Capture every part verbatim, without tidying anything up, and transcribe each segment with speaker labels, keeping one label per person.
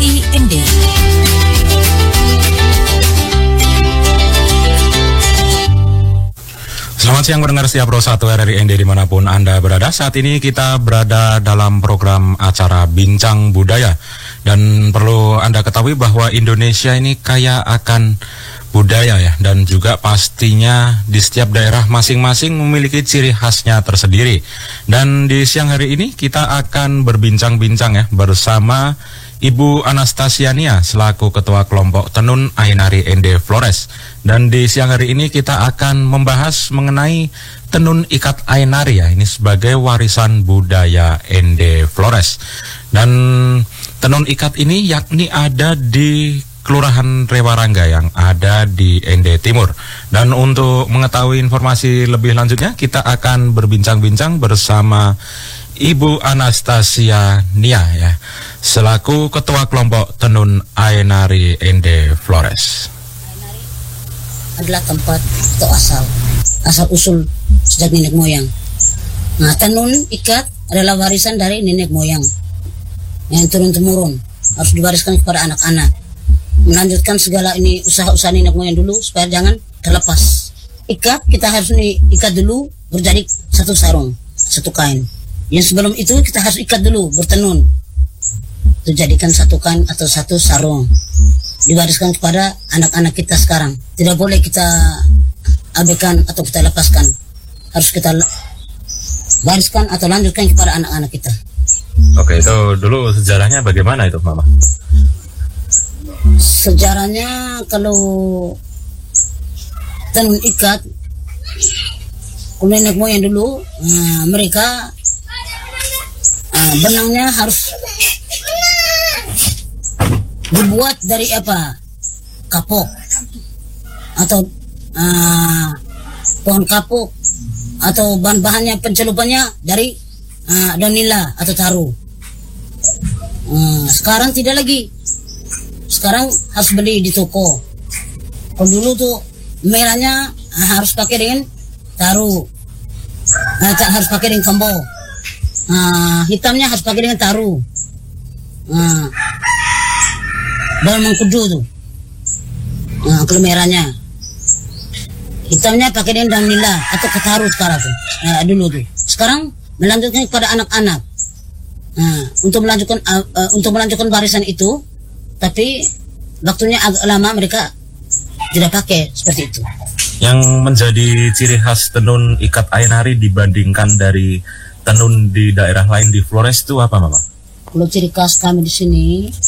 Speaker 1: I N D.
Speaker 2: Selamat siang pendengar setia Pro satu R R I N D dimanapun Anda berada. Saat ini kita berada dalam program acara Bincang Budaya. Dan perlu Anda ketahui bahwa Indonesia ini kaya akan budaya ya. Dan juga pastinya di setiap daerah masing-masing memiliki ciri khasnya tersendiri. Dan di siang hari ini kita akan berbincang-bincang ya bersama Ibu Anastasia Nia selaku Ketua Kelompok Tenun Ainari N D Flores. Dan di siang hari ini kita akan membahas mengenai tenun ikat Ainari ya. Ini sebagai warisan budaya N D Flores. Dan tenun ikat ini yakni ada di Kelurahan Rewarangga yang ada di N D Timur. Dan untuk mengetahui informasi lebih lanjutnya kita akan berbincang-bincang bersama Ibu Anastasia Nia ya, selaku Ketua Kelompok Tenun Ainari N D Flores.
Speaker 3: Ainari adalah tempat atau asal, asal usul sejak nenek moyang. Nah, tenun ikat adalah warisan dari nenek moyang yang turun-temurun, harus diwariskan kepada anak-anak. Melanjutkan segala ini usaha-usaha nenek moyang dulu supaya jangan terlepas. Ikat kita harus nih ikat dulu berjadi satu sarung, satu kain. Yang sebelum itu kita harus ikat dulu, bertenun. Itu jadikan satu kain atau satu sarung. Diwariskan kepada anak-anak kita sekarang. Tidak boleh kita abaikan atau kita lepaskan. Harus kita wariskan atau lanjutkan kepada anak-anak kita.
Speaker 2: Oke, itu dulu sejarahnya bagaimana itu, Mama?
Speaker 3: Sejarahnya kalau tenun ikat, nenek moyang dulu, nah, mereka uh, benangnya harus dibuat dari apa? Kapok atau uh, pohon kapok, atau bahan-bahannya pencelupannya dari uh, daun nila atau taru. Uh, sekarang tidak lagi. Sekarang harus beli di toko. Kalau dulu tuh merahnya uh, harus pakai dengan taru. Nah, harus pakai dengan kambo. Uh, hitamnya harus pakai dengan taru. Uh, daun mengkudu tuh. Uh, kalau merahnya. Hitamnya pakai dengan daun nila atau ketaru sekarang tuh. Uh, dulu tuh. Sekarang melanjutkan kepada anak-anak. Uh, untuk melanjutkan uh, uh, untuk melanjutkan warisan itu, tapi waktunya agak lama mereka tidak pakai seperti itu.
Speaker 2: Yang menjadi ciri khas tenun ikat Ainari dibandingkan dari tenun di daerah lain di Flores itu apa, Mama?
Speaker 3: Kalau ciri khas kami di sini,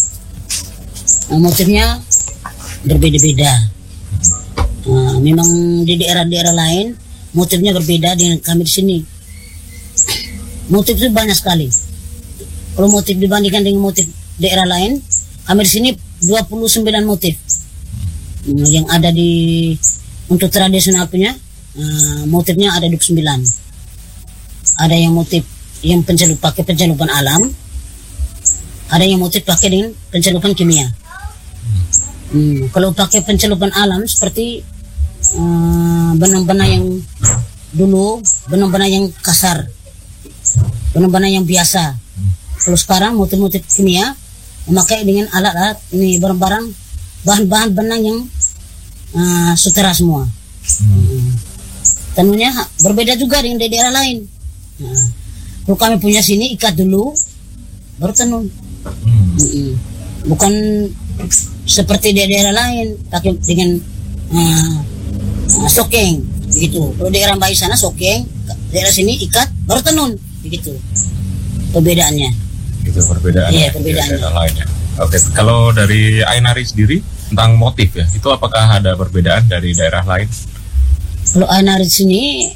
Speaker 3: nah, motifnya berbeda-beda. Nah, memang di daerah-daerah lain motifnya berbeda dengan kami di sini. Motif itu banyak sekali. Kalau motif dibandingkan dengan motif daerah lain, kami di sini dua puluh sembilan motif. Nah, yang ada di untuk tradisional punya uh, motifnya ada dua puluh sembilan. Ada yang motif yang pencelup pakai pencelupan alam, ada yang motif pakai dengan pencelupan kimia. Hmm, kalau pakai pencelupan alam seperti uh, benang-benang yang dulu, benang-benang yang kasar, benang-benang yang biasa. Kalau sekarang motif-motif kimia memakai dengan alat-alat ini, barang-barang bahan-bahan benang yang uh, sutera semua. Hmm. Tenunnya berbeda juga dengan di daerah lain. Nah, kalau kami punya sini ikat dulu baru tenun. Hmm. Hmm. Bukan seperti di daerah lain pakai dengan uh, uh, sokeng begitu. Kalau daerah bayi sana sokeng, daerah sini ikat baru tenun begitu. Perbedaannya.
Speaker 2: Itu perbedaan
Speaker 3: iya, perbedaannya.
Speaker 2: lainnya. Oke, kalau dari Ainari sendiri tentang motif ya, itu apakah ada perbedaan dari daerah lain?
Speaker 3: Kalau Ainari sini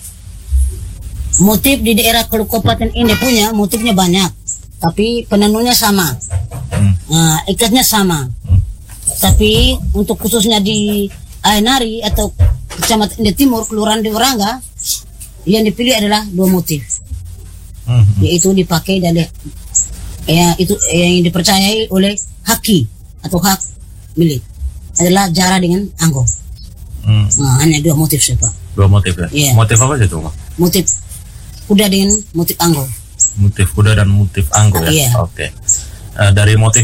Speaker 3: motif di daerah Kabupaten ini punya motifnya banyak, tapi penenunnya sama, hmm. nah, ikatnya sama. Hmm. Tapi untuk khususnya di Ainari atau Kecamatan N D Timur, Kelurahan Rewarangga, yang dipilih adalah dua motif, hmm. yaitu dipakai dari ya itu yang dipercayai oleh haki atau hak milik adalah jara dengan anggo. Hmm. Nah, hanya dua motif saja, Pak.
Speaker 2: Dua motif ya?
Speaker 3: Yeah.
Speaker 2: Motif apa saja tuh, Pak?
Speaker 3: Motif kuda dengan motif anggo.
Speaker 2: Motif kuda dan motif anggo ya?
Speaker 3: Iya.
Speaker 2: Oke. Okay. Uh, dari motif